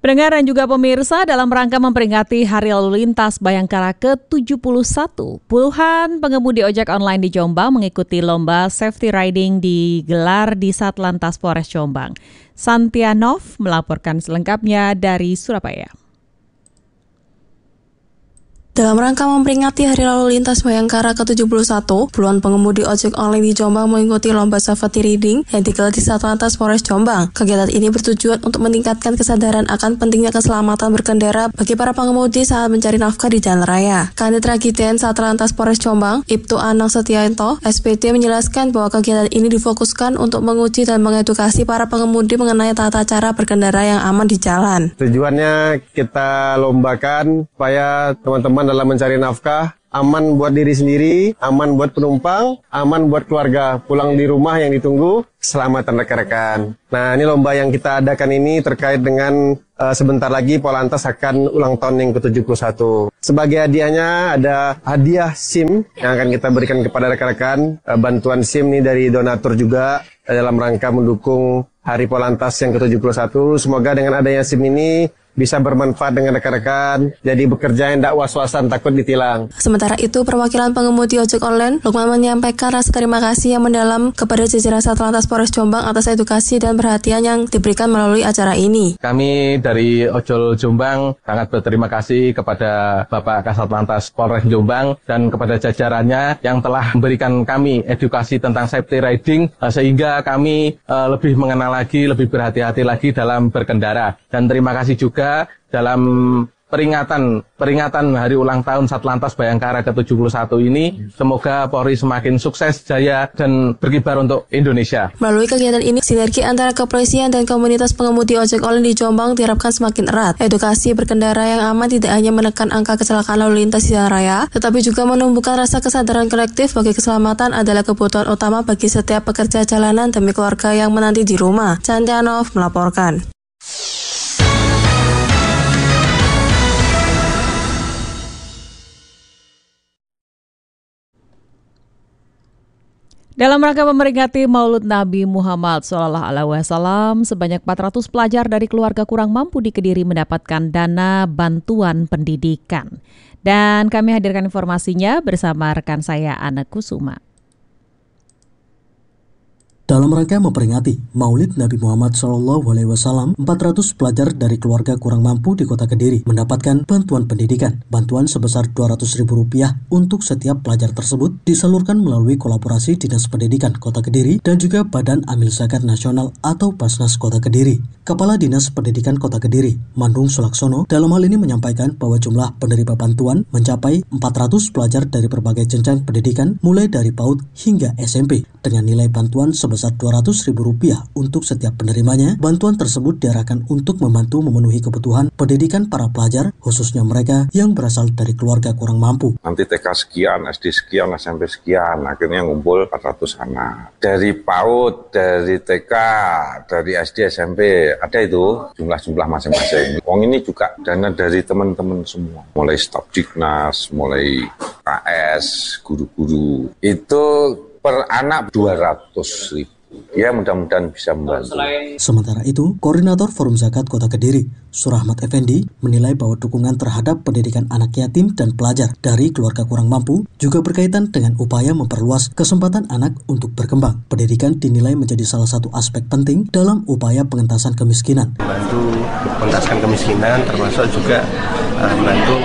Pendengar dan juga pemirsa, dalam rangka memperingati Hari Lalu Lintas Bayangkara ke-71, puluhan pengemudi ojek online di Jombang mengikuti lomba safety riding digelar di Satlantas Polres Jombang. Santianov melaporkan selengkapnya dari Surabaya. Dalam rangka memperingati Hari Lalu Lintas Bayangkara ke-71, puluhan pengemudi ojek online di Jombang mengikuti lomba safety riding yang digelar di Satlantas Polres Jombang. Kegiatan ini bertujuan untuk meningkatkan kesadaran akan pentingnya keselamatan berkendara bagi para pengemudi saat mencari nafkah di jalan raya. Kanit Ragiden Satlantas Polres Jombang, Ibtu Anang Setianto, SPD menjelaskan bahwa kegiatan ini difokuskan untuk menguji dan mengedukasi para pengemudi mengenai tata cara berkendara yang aman di jalan. Tujuannya kita lombakan supaya teman-teman dalam mencari nafkah aman buat diri sendiri, aman buat penumpang, aman buat keluarga, pulang di rumah yang ditunggu, keselamatan rekan-rekan. Nah, ini lomba yang kita adakan ini terkait dengan sebentar lagi Polantas akan ulang tahun yang ke-71. Sebagai hadiahnya ada hadiah SIM yang akan kita berikan kepada rekan-rekan. Bantuan SIM ini dari donatur juga dalam rangka mendukung Hari Polantas yang ke-71. Semoga dengan adanya SIM ini bisa bermanfaat dengan rekan-rekan, jadi bekerja yang tidak was-wasan takut ditilang. Sementara itu, perwakilan pengemudi ojek online, Lukman menyampaikan rasa terima kasih yang mendalam kepada jajaran Satlantas Polres Jombang atas edukasi dan perhatian yang diberikan melalui acara ini. Kami dari Ojol Jombang sangat berterima kasih kepada Bapak Kasatlantas Polres Jombang dan kepada jajarannya yang telah memberikan kami edukasi tentang safety riding sehingga kami lebih mengenal lagi, lebih berhati-hati lagi dalam berkendara. Dan terima kasih juga dalam peringatan hari ulang tahun Satlantas Bayangkara ke-71 ini, semoga Polri semakin sukses, jaya, dan berkibar untuk Indonesia. Melalui kegiatan ini, sinergi antara kepolisian dan komunitas pengemudi ojek online di Jombang diharapkan semakin erat. Edukasi berkendara yang aman tidak hanya menekan angka kecelakaan lalu lintas di jalan raya, tetapi juga menumbuhkan rasa kesadaran kolektif bagi keselamatan adalah kebutuhan utama bagi setiap pekerja jalanan demi keluarga yang menanti di rumah. Santianov melaporkan. Dalam rangka memperingati Maulid Nabi Muhammad SAW, sebanyak 400 pelajar dari keluarga kurang mampu di Kediri mendapatkan dana bantuan pendidikan. Dan kami hadirkan informasinya bersama rekan saya, Ana Kusuma. Dalam rangka memperingati Maulid Nabi Muhammad SAW, 400 pelajar dari keluarga kurang mampu di Kota Kediri mendapatkan bantuan pendidikan. Bantuan sebesar Rp200.000 untuk setiap pelajar tersebut disalurkan melalui kolaborasi Dinas Pendidikan Kota Kediri dan juga Badan Amil Zakat Nasional atau Basnas Kota Kediri. Kepala Dinas Pendidikan Kota Kediri, Mandung Sulaksono, dalam hal ini menyampaikan bahwa jumlah penerima bantuan mencapai 400 pelajar dari berbagai jenjang pendidikan mulai dari PAUD hingga SMP dengan nilai bantuan sebesar Rp200.000 untuk setiap penerimanya. Bantuan tersebut diarahkan untuk membantu memenuhi kebutuhan pendidikan para pelajar, khususnya mereka yang berasal dari keluarga kurang mampu. Nanti TK sekian, SD sekian, SMP sekian, akhirnya ngumpul 400 anak. Dari PAUD, dari TK, dari SD, SMP, ada itu jumlah-jumlah masing-masing. Uang ini juga dana dari teman-teman semua, mulai staf Dignas, mulai KS, guru-guru. Itu per anak 200.000. Ya, mudah-mudahan bisa membantu. Sementara itu, Koordinator Forum Zakat Kota Kediri, Surahmat Effendi, menilai bahwa dukungan terhadap pendidikan anak yatim dan pelajar dari keluarga kurang mampu juga berkaitan dengan upaya memperluas kesempatan anak untuk berkembang. Pendidikan dinilai menjadi salah satu aspek penting dalam upaya pengentasan kemiskinan. Membantu mengentaskan kemiskinan, termasuk juga membantu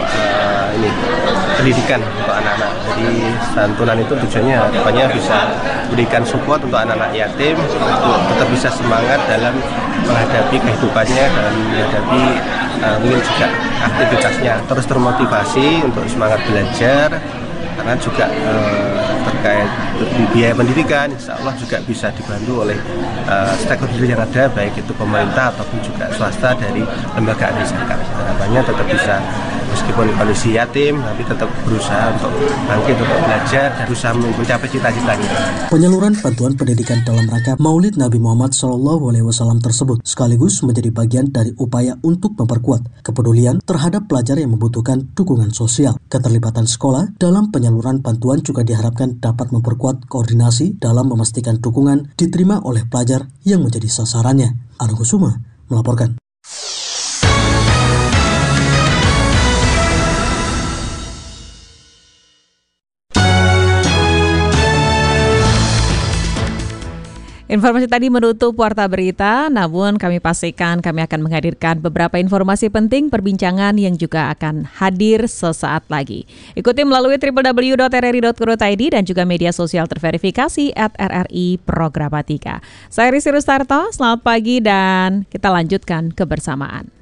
pendidikan untuk anak-anak. Jadi santunan itu tujuannya harapannya bisa berikan support untuk anak-anak yatim untuk tetap bisa semangat dalam menghadapi kehidupannya dan menghadapi mungkin juga aktivitasnya, terus termotivasi untuk semangat belajar, karena juga terkait biaya pendidikan insya Allah juga bisa dibantu oleh stakeholder yang ada, baik itu pemerintah ataupun juga swasta dari lembaga amil zakat. Harapannya tetap bisa, meskipun kondisi yatim, tapi tetap berusaha untuk bangkit, untuk belajar, dan berusaha mencapai cita-citanya. Penyaluran bantuan pendidikan dalam rangka Maulid Nabi Muhammad SAW tersebut sekaligus menjadi bagian dari upaya untuk memperkuat kepedulian terhadap pelajar yang membutuhkan dukungan sosial. Keterlibatan sekolah dalam penyaluran bantuan juga diharapkan dapat memperkuat koordinasi dalam memastikan dukungan diterima oleh pelajar yang menjadi sasarannya. Ana Kusuma melaporkan. Informasi tadi menutup Warta Berita, namun kami pastikan kami akan menghadirkan beberapa informasi penting perbincangan yang juga akan hadir sesaat lagi. Ikuti melalui www.rri.co.id dan juga media sosial terverifikasi @RRI Programatika. Saya Risi Rustarto, selamat pagi dan kita lanjutkan kebersamaan.